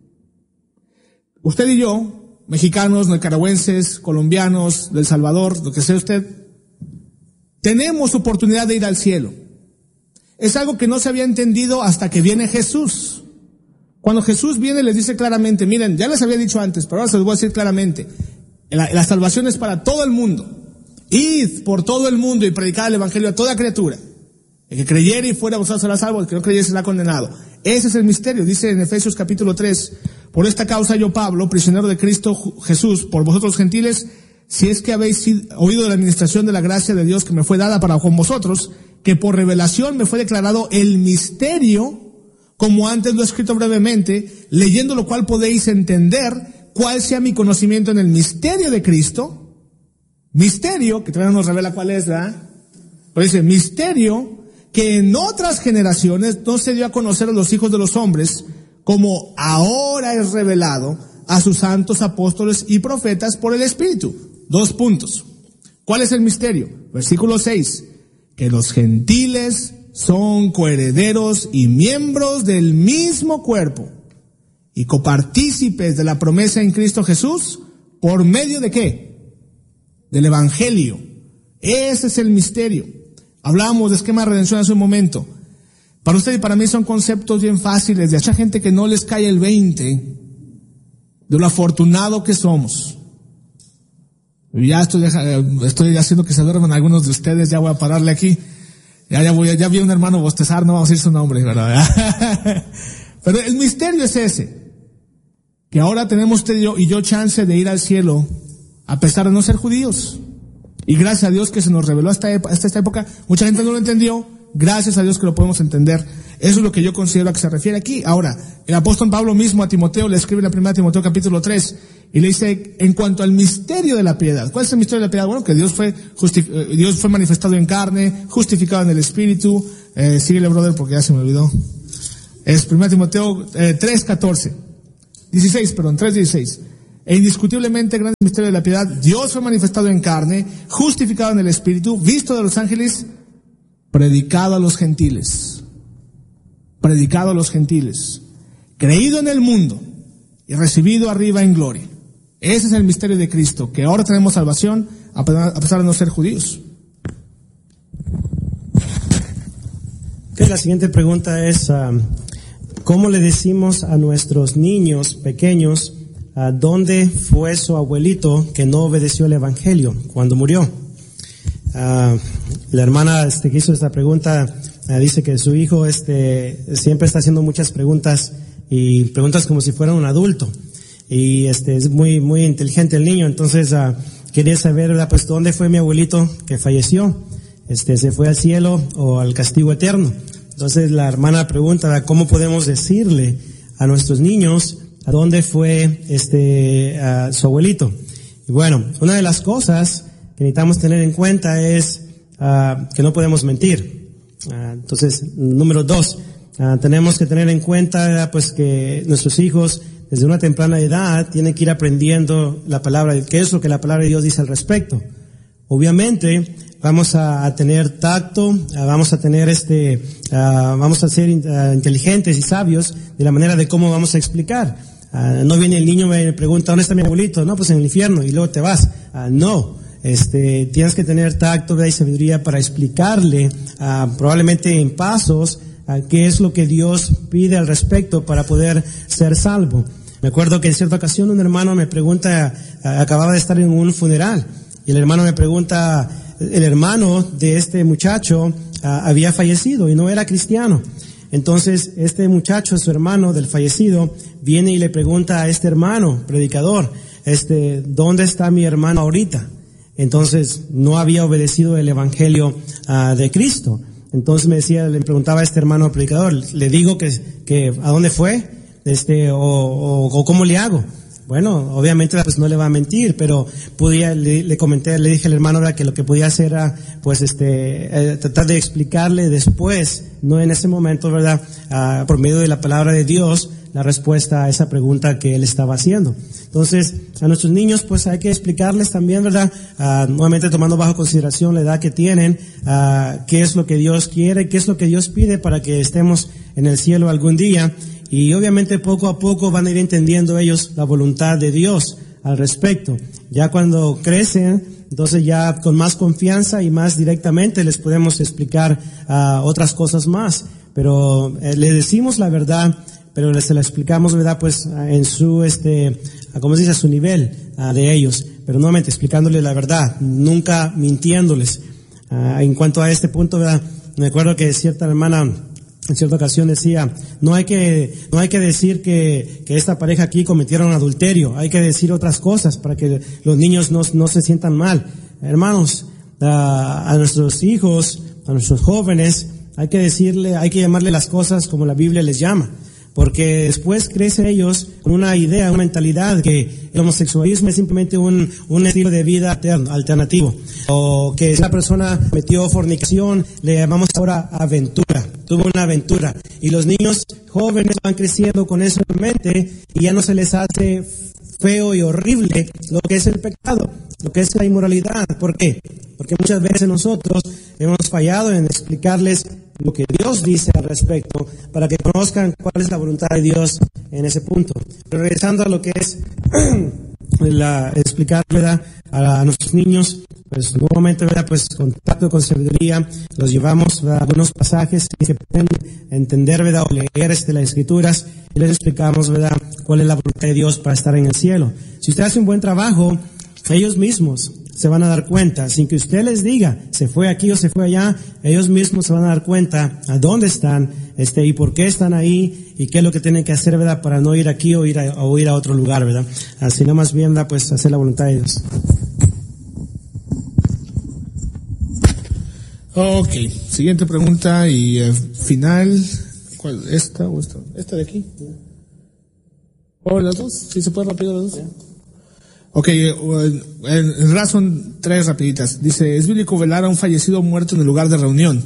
usted y yo, mexicanos, nicaragüenses, colombianos, del Salvador, lo que sea usted, tenemos oportunidad de ir al cielo. Es algo que no se había entendido hasta que viene Jesús. Cuando Jesús viene les dice claramente, miren, ya les había dicho antes, pero ahora se los voy a decir claramente, la, la salvación es para todo el mundo. id por todo el mundo y predicad el evangelio a toda criatura. El que creyere y fuera bautizado será salvo, el que no creyere será condenado. Ese es el misterio, dice en Efesios capítulo tres, por esta causa yo, Pablo, prisionero de Cristo Jesús, por vosotros gentiles, si es que habéis oído de la administración de la gracia de Dios que me fue dada para con vosotros, que por revelación me fue declarado el misterio, como antes lo he escrito brevemente, leyendo lo cual podéis entender cuál sea mi conocimiento en el misterio de Cristo. Misterio, que todavía no nos revela cuál es, ¿verdad? Pero dice, misterio que en otras generaciones no se dio a conocer a los hijos de los hombres, como ahora es revelado a sus santos apóstoles y profetas por el Espíritu. Dos puntos. ¿Cuál es el misterio? Versículo seis. Que los gentiles son coherederos y miembros del mismo cuerpo y copartícipes de la promesa en Cristo Jesús, ¿por medio de qué? Del Evangelio. Ese es el misterio. Hablábamos de esquema de redención hace un momento. Para usted y para mí son conceptos bien fáciles, de mucha gente que no les cae el veinte de lo afortunado que somos. Ya estoy, estoy haciendo que se duerman algunos de ustedes, ya voy a pararle aquí. Ya, ya voy, ya vi a un hermano bostezar, no vamos a decir su nombre, ¿verdad? Pero el misterio es ese, que ahora tenemos usted y yo, y yo chance de ir al cielo, a pesar de no ser judíos. Y gracias a Dios que se nos reveló hasta, hasta esta época, mucha gente no lo entendió, gracias a Dios que lo podemos entender. Eso es lo que yo considero a que se refiere aquí. Ahora, el apóstol Pablo mismo a Timoteo le escribe en la primera Timoteo capítulo tres, y le dice, en cuanto al misterio de la piedad. ¿Cuál es el misterio de la piedad? Bueno, que Dios fue, justi- Dios fue manifestado en carne, justificado en el Espíritu. Eh, síguele, brother, porque ya se me olvidó. Es primera Timoteo eh, tres catorce. dieciséis, perdón, tres dieciséis. E indiscutiblemente grande misterio de la piedad, Dios fue manifestado en carne, justificado en el Espíritu, visto de los ángeles, predicado a los gentiles, predicado a los gentiles, creído en el mundo y recibido arriba en gloria. Ese es el misterio de Cristo, que ahora tenemos salvación a pesar de no ser judíos.
Okay, la siguiente pregunta es, um, ¿cómo le decimos a nuestros niños pequeños Uh, ¿dónde fue su abuelito que no obedeció el evangelio cuando murió? Uh, la hermana este, que hizo esta pregunta uh, dice que su hijo este, siempre está haciendo muchas preguntas y preguntas como si fuera un adulto. Y este, es muy, muy inteligente el niño. Entonces uh, quería saber, ¿verdad? Pues, ¿dónde fue mi abuelito que falleció? Este, ¿se fue al cielo o al castigo eterno? Entonces la hermana pregunta, ¿verdad? ¿Cómo podemos decirle a nuestros niños a dónde fue este uh, su abuelito? Y bueno, una de las cosas que necesitamos tener en cuenta es uh, que no podemos mentir. Uh, entonces, número dos, uh, tenemos que tener en cuenta pues que nuestros hijos desde una temprana edad tienen que ir aprendiendo la palabra, qué es lo que la palabra de Dios dice al respecto. Obviamente vamos a, a tener tacto, uh, vamos a tener este, uh, vamos a ser uh, inteligentes y sabios de la manera de cómo vamos a explicar. Uh, no viene el niño y me pregunta, ¿dónde está mi abuelito? No, pues en el infierno, y luego te vas. Uh, no, este, tienes que tener tacto, ¿verdad? Y sabiduría para explicarle, uh, probablemente en pasos, uh, qué es lo que Dios pide al respecto para poder ser salvo. Me acuerdo que en cierta ocasión un hermano me pregunta, uh, acababa de estar en un funeral, y el hermano me pregunta, el hermano de este muchacho uh, había fallecido y no era cristiano. Entonces, este muchacho, su hermano del fallecido, viene y le pregunta a este hermano, predicador, este, ¿dónde está mi hermano ahorita? Entonces, no había obedecido el evangelio uh, de Cristo. Entonces me decía, le preguntaba a este hermano predicador, le digo que, que ¿a dónde fue? Este, o, o, o ¿cómo le hago? Bueno, obviamente pues no le va a mentir, pero podía, le, le comenté, le dije al hermano, ¿verdad?, que lo que podía hacer era, pues este, eh, tratar de explicarle después, no en ese momento, ¿verdad?, uh, por medio de la palabra de Dios, la respuesta a esa pregunta que él estaba haciendo. Entonces, a nuestros niños, pues hay que explicarles también, ¿verdad?, uh, nuevamente tomando bajo consideración la edad que tienen, uh, qué es lo que Dios quiere, qué es lo que Dios pide para que estemos en el cielo algún día. Y obviamente poco a poco van a ir entendiendo ellos la voluntad de Dios al respecto. Ya cuando crecen, entonces ya con más confianza y más directamente les podemos explicar uh, otras cosas más. Pero eh, le decimos la verdad, pero se la explicamos, ¿verdad?, pues en su, este, como se dice, a su nivel uh, de ellos. pero nuevamente explicándoles la verdad, nunca mintiéndoles. Uh, en cuanto a este punto, ¿verdad? Me acuerdo que cierta hermana en cierta ocasión decía, no hay que, no hay que decir que, que esta pareja aquí cometieron adulterio, hay que decir otras cosas para que los niños no, no se sientan mal. Hermanos, uh, a nuestros hijos, a nuestros jóvenes, hay que decirle, hay que llamarle las cosas como la Biblia les llama. Porque después crecen ellos con una idea, una mentalidad que el homosexualismo es simplemente un, un estilo de vida alternativo. O que si una persona metió fornicación, le llamamos ahora aventura. Tuvo una aventura. Y los niños jóvenes van creciendo con eso en mente y ya no se les hace feo y horrible lo que es el pecado, lo que es la inmoralidad. ¿Por qué? Porque muchas veces nosotros hemos fallado en explicarles lo que Dios dice al respecto, para que conozcan cuál es la voluntad de Dios en ese punto. Pero regresando a lo que es la, explicar, ¿verdad?, a, a nuestros niños, pues nuevamente, ¿verdad?, pues contacto con sabiduría, los llevamos a algunos pasajes que pueden entender, ¿verdad?, o leer este, las escrituras, y les explicamos, ¿verdad?, cuál es la voluntad de Dios para estar en el cielo. Si usted hace un buen trabajo, ellos mismos se van a dar cuenta, sin que usted les diga, se fue aquí o se fue allá, ellos mismos se van a dar cuenta a dónde están, este, y por qué están ahí, y qué es lo que tienen que hacer, ¿verdad?, para no ir aquí o ir a, o ir a otro lugar, ¿verdad? Así no, más bien, ¿verdad?, pues hacer la voluntad de Dios.
Ok, siguiente pregunta y eh, final. ¿Cuál? ¿Esta o esta? ¿Esta de aquí? ¿O las dos? ¿Sí se puede rápido las dos? Ok, en razón tres rapiditas. Dice, ¿es bíblico velar a un fallecido muerto en el lugar de reunión?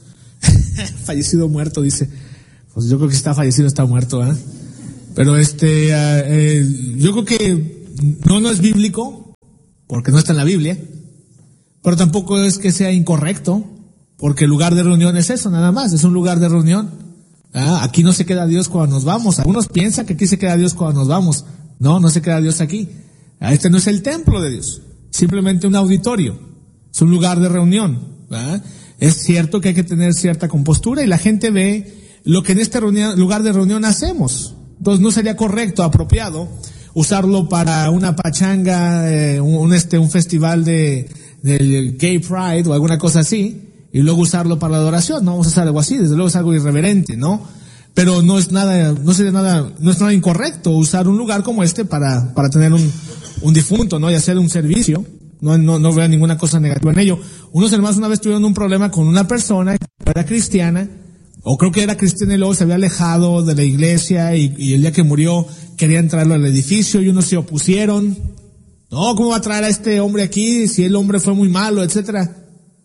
Fallecido muerto, dice. Pues yo creo que si está fallecido está muerto, ¿eh? Pero este, uh, eh, yo creo que no, no es bíblico, porque no está en la Biblia, pero tampoco es que sea incorrecto, porque el lugar de reunión es eso, nada más, es un lugar de reunión. ¿Ah? Aquí no se queda Dios cuando nos vamos. Algunos piensan que aquí se queda Dios cuando nos vamos. No, no se queda Dios aquí. Este no es el templo de Dios, simplemente un auditorio, es un lugar de reunión, ¿verdad? Es cierto que hay que tener cierta compostura y la gente ve lo que en este reunión, lugar de reunión hacemos. Entonces no sería correcto, apropiado, usarlo para una pachanga, eh, un, este, un festival de, del Gay Pride o alguna cosa así, y luego usarlo para la adoración. No vamos a hacer algo así, desde luego es algo irreverente, ¿no? Pero no es nada, no sería nada, no es nada incorrecto usar un lugar como este para, para tener un, un difunto, ¿no? Y hacer un servicio. No, no, no veo ninguna cosa negativa en ello. Unos hermanos una vez tuvieron un problema con una persona que era cristiana, o creo que era cristiana y luego se había alejado de la iglesia y, y el día que murió quería entrarlo al edificio y unos se opusieron. No, ¿cómo va a traer a este hombre aquí si el hombre fue muy malo, etcétera?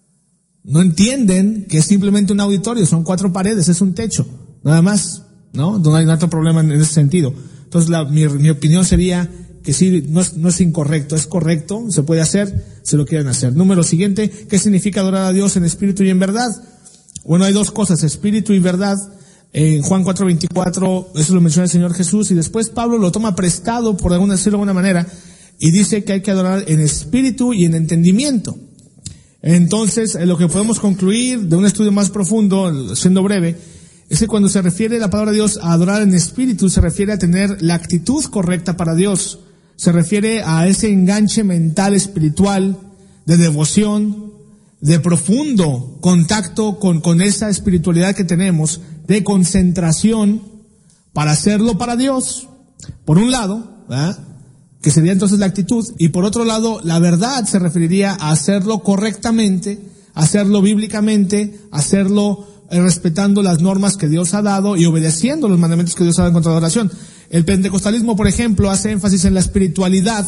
No entienden que es simplemente un auditorio, son cuatro paredes, es un techo. Nada más, ¿no? No hay otro problema en ese sentido. Entonces, la, mi, mi opinión sería que sí, no es, no es incorrecto, es correcto, se puede hacer, se lo quieren hacer. Número siguiente, ¿qué significa adorar a Dios en espíritu y en verdad? Bueno, hay dos cosas, espíritu y verdad. En Juan cuatro veinticuatro, eso lo menciona el Señor Jesús, y después Pablo lo toma prestado, por alguna, decirlo de alguna manera, y dice que hay que adorar en espíritu y en entendimiento. Entonces, lo que podemos concluir de un estudio más profundo, siendo breve, es que cuando se refiere la palabra de Dios a adorar en espíritu, se refiere a tener la actitud correcta para Dios. Se refiere a ese enganche mental espiritual, de devoción, de profundo contacto con, con esa espiritualidad que tenemos, de concentración, para hacerlo para Dios. Por un lado, ¿verdad?, que sería entonces la actitud, y por otro lado, la verdad se referiría a hacerlo correctamente, hacerlo bíblicamente, hacerlo respetando las normas que Dios ha dado y obedeciendo los mandamientos que Dios ha dado en cuanto a la adoración. El pentecostalismo, por ejemplo, hace énfasis en la espiritualidad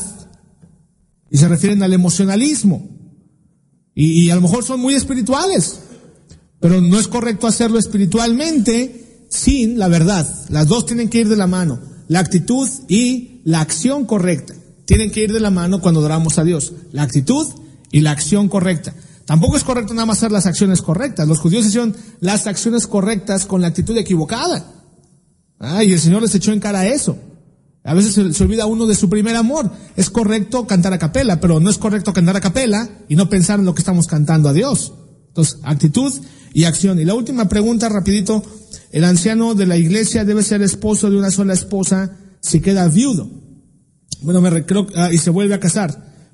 y se refieren al emocionalismo. Y, y a lo mejor son muy espirituales, pero no es correcto hacerlo espiritualmente sin la verdad. Las dos tienen que ir de la mano, la actitud y la acción correcta. Tienen que ir de la mano cuando adoramos a Dios, la actitud y la acción correcta. Tampoco es correcto nada más hacer las acciones correctas. Los judíos hicieron las acciones correctas con la actitud equivocada. Ah, y el Señor les echó en cara eso. A veces se, se olvida uno de su primer amor. Es correcto cantar a capela, pero no es correcto cantar a capela y no pensar en lo que estamos cantando a Dios. Entonces, actitud y acción. Y la última pregunta, rapidito. ¿El anciano de la iglesia debe ser esposo de una sola esposa si queda viudo? Bueno, me creo, ah, y se vuelve a casar.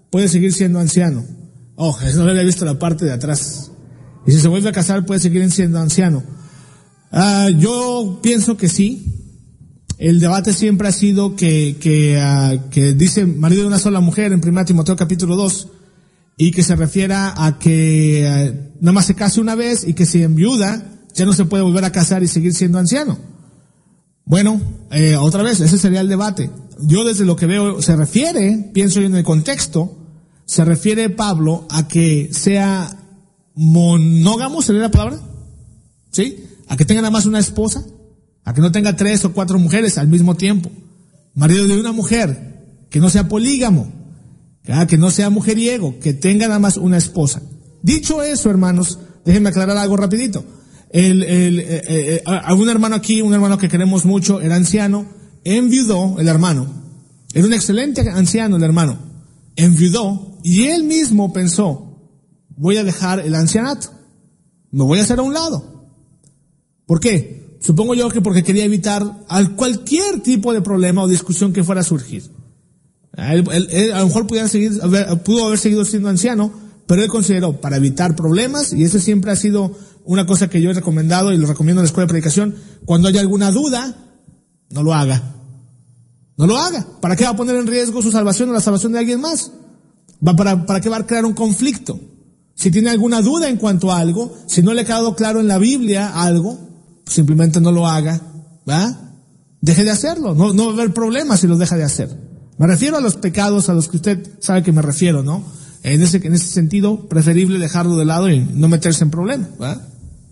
puede seguir siendo anciano. Oh, no le había visto la parte de atrás. Y si se vuelve a casar, puede seguir siendo anciano. Uh, yo pienso que sí. El debate siempre ha sido que, que, uh, que dice marido de una sola mujer en primera Timoteo capítulo dos, y que se refiera a que uh, nada más se case una vez y que si enviuda, ya no se puede volver a casar y seguir siendo anciano. Bueno, eh, otra vez, ese sería el debate. Yo desde lo que veo, se refiere, pienso yo en el contexto, se refiere Pablo a que sea monógamo, ¿sería la palabra? ¿Sí? A que tenga nada más una esposa, a que no tenga tres o cuatro mujeres al mismo tiempo. Marido de una mujer, que no sea polígamo, que no sea mujeriego, que tenga nada más una esposa. Dicho eso, hermanos, déjenme aclarar algo rapidito. El, el, eh, eh, a un hermano aquí, un hermano que queremos mucho, era anciano, enviudó el hermano. Era un excelente anciano el hermano. Enviudó y él mismo pensó, voy a dejar el ancianato, me voy a hacer a un lado. ¿Por qué? Supongo yo que porque quería evitar cualquier tipo de problema o discusión que fuera a surgir. Él, él, él a lo mejor pudiera seguir, haber, pudo haber seguido siendo anciano, pero él consideró para evitar problemas, y eso siempre ha sido una cosa que yo he recomendado y lo recomiendo en la escuela de predicación, cuando haya alguna duda, no lo haga. No lo haga. ¿Para qué va a poner en riesgo su salvación o la salvación de alguien más? ¿Va para, para qué va a crear un conflicto? Si tiene alguna duda en cuanto a algo, si no le ha quedado claro en la Biblia algo, pues simplemente no lo haga, ¿va? Deje de hacerlo. No, no va a haber problemas si lo deja de hacer. Me refiero a los pecados a los que usted sabe que me refiero, ¿no? En ese, en ese sentido, preferible dejarlo de lado y no meterse en problemas, ¿va?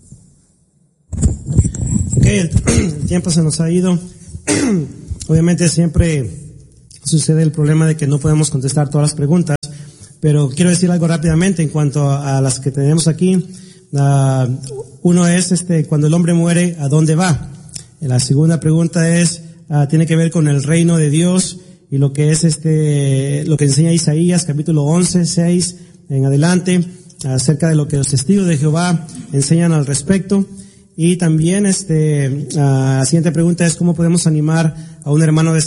Ok, el, el tiempo se nos ha ido. Obviamente siempre sucede el problema de que no podemos contestar todas las preguntas, pero quiero decir algo rápidamente en cuanto a, a las que tenemos aquí. Uh, uno es, este, cuando el hombre muere, ¿a dónde va? La segunda pregunta es, uh, tiene que ver con el reino de Dios y lo que es este, lo que enseña Isaías, capítulo once, seis en adelante, acerca de lo que los testigos de Jehová enseñan al respecto. Y también, este, uh, la siguiente pregunta es, ¿cómo podemos animar a un hermano de